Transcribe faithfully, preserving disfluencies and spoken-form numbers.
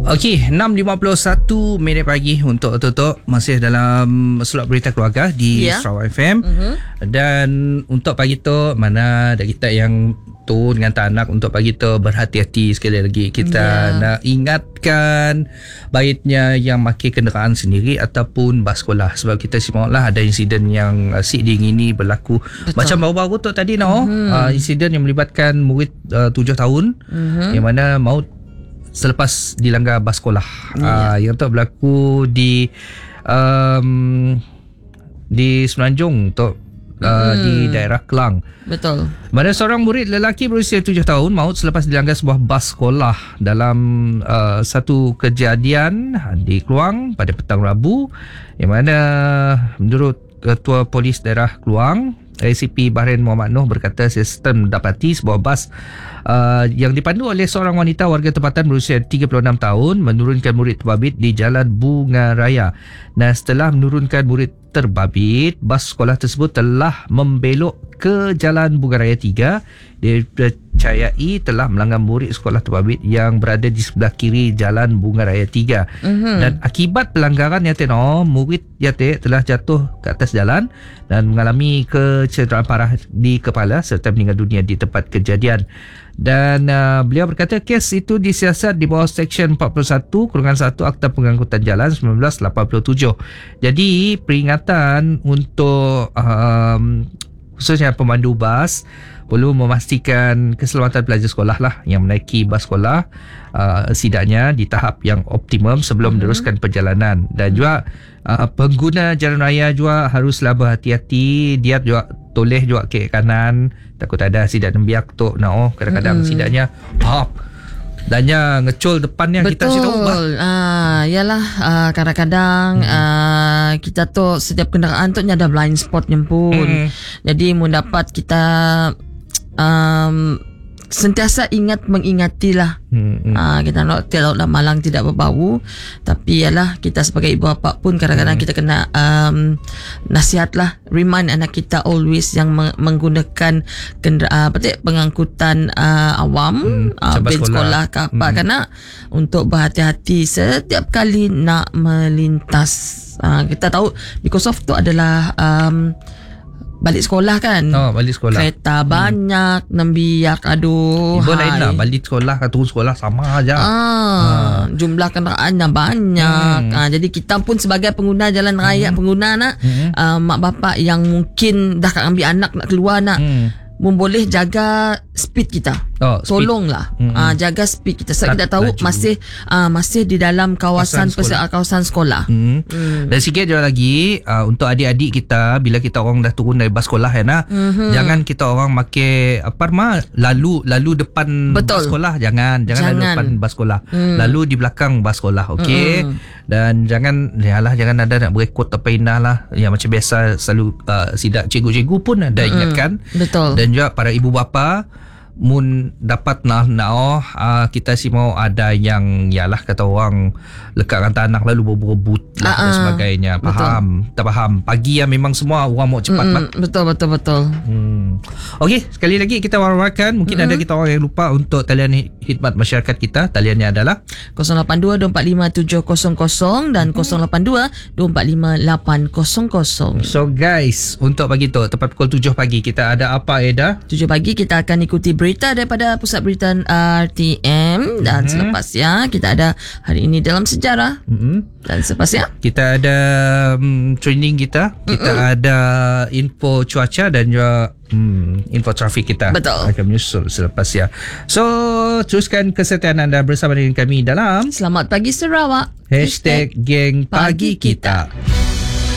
Okey, enam lima puluh satu minit pagi untuk tutup. Masih dalam slot berita keluarga di yeah. Sarawak F M. Uh-huh. Dan untuk pagi tu, mana ada kita yang tu dengan tak anak untuk pagi tu berhati-hati sekali lagi. Kita yeah. nak ingatkan baiknya yang makin kenderaan sendiri ataupun bas sekolah. Sebab kita simak lah ada insiden yang uh, siding ini berlaku. Betul. Macam baru-baru tu tadi no, uh-huh. uh, insiden yang melibatkan murid uh, tujuh tahun uh-huh. yang mana maut selepas dilanggar bas sekolah. Yeah. Uh, yang tu berlaku di um, di Semenanjung tu, uh, hmm. di daerah Kelang. Betul. Mana seorang murid lelaki berusia tujuh tahun maut selepas dilanggar sebuah bas sekolah dalam uh, satu kejadian di Kluang pada petang Rabu, yang mana menurut Ketua Polis Daerah Kluang, A C P Bahrain Muhammad Noh berkata sistem mendapati sebuah bas uh, yang dipandu oleh seorang wanita warga tempatan berusia tiga puluh enam tahun menurunkan murid terbabit di Jalan Bunga Raya. Dan setelah menurunkan murid terbabit, bas sekolah tersebut telah membelok ke Jalan Bunga Raya tiga. Dipercayai telah melanggar murid sekolah terbabit yang berada di sebelah kiri Jalan Bunga Raya tiga. Mm-hmm. Dan akibat pelanggaran yang teno, murid yate telah jatuh ke atas jalan dan mengalami kecederaan parah di kepala serta meninggal dunia di tempat kejadian. Dan uh, beliau berkata kes itu disiasat di bawah Seksyen empat puluh satu Kurungan satu Akta Pengangkutan Jalan seribu sembilan ratus lapan puluh tujuh. Jadi peringatan untuk um, khususnya pemandu bas perlu memastikan keselamatan pelajar sekolah lah yang menaiki bas sekolah, uh, setidaknya di tahap yang optimum sebelum mm-hmm. meneruskan perjalanan. Dan juga uh, pengguna jalan raya juga haruslah berhati-hati. Dia juga toleh juga ke kanan, takut ada sidak nembiak tu. Nah, oh, kadang-kadang mm-hmm. sidaknya pop dannya ngecul depannya. Betul. Kita kasi tahu bah. Ah, yalah, uh, kadang-kadang hmm. uh, kita tu setiap kenderaan tu ada blind spotnya pun. Hmm. Jadi mendapat kita um, sentiasa ingat mengingatilah. Hmm, hmm. Uh, kita nak tidaklah malang tidak berbau, tapi yalah kita sebagai ibu bapa pun kadang-kadang hmm. kita kena um, nasihatlah, remind anak kita always yang meng- menggunakan kendera, apa tu, pengangkutan uh, awam, hmm, uh, bil sekolah ke apa, hmm. kerana untuk berhati-hati setiap kali nak melintas. Uh, kita tahu because of tu adalah um, balik sekolah kan. Oh, balik sekolah. Kereta banyak, hmm. nembiak, aduh. Ibu lain lah, balik sekolah atau turun sekolah sama aja. Ah, ah. Jumlah kenderaannya banyak. Hmm. Ah, jadi kita pun sebagai pengguna jalan raya, hmm. pengguna nak, hmm. uh, mak bapak yang mungkin dah ambil anak nak keluar nak, hmm. boleh jaga speed kita. Oh, tolonglah mm-hmm. uh, jaga speed kita. Sebab kita tahu laju. masih uh, masih di dalam kawasan kawasan sekolah, kawasan sekolah. Mm. Mm. Dan sikit je lagi uh, untuk adik-adik kita, bila kita orang dah turun dari bas sekolah ya nak, mm-hmm. jangan kita orang pakai apa mah lalu lalu depan Betul. bas sekolah, jangan jangan, jangan. lalu depan bas sekolah. Mm. Lalu di belakang bas sekolah, okey. Mm. Dan jangan yalah jangan ada nak berekod apa indah lah. Yang macam biasa selalu uh, sidak cikgu-cikgu pun ada mm. ingatkan. Betul. Dan juga para ibu bapa mun dapat nah nah uh, kita si mau ada yang yalah kata orang lekatkan tanah lalu berebut lah dan sebagainya. Faham? Betul. Tak faham. Pagi ya memang semua orang mau cepat lah. Betul betul betul. Hmm. Okey, sekali lagi kita war-warkan. Mungkin mm-hmm. ada kita orang yang lupa untuk talian khidmat masyarakat kita. Taliannya adalah kosong lapan dua dua empat lima tujuh kosong kosong dan kosong lapan dua dua empat lima lapan kosong kosong. So guys, untuk pagi tu tepat pukul tujuh pagi kita ada apa Eda? tujuh pagi kita akan ikuti berita daripada Pusat Berita R T M dan mm-hmm. selepasnya kita ada hari ini dalam sejarah mm-hmm. dan selepasnya kita ada um, training kita, kita mm-hmm. ada info cuaca dan juga um, info trafik kita. Betul. Akan menyusul selepasnya. So teruskan kesetiaan anda bersama dengan kami dalam Selamat Pagi Sarawak. Hashtag Geng Pagi Kita.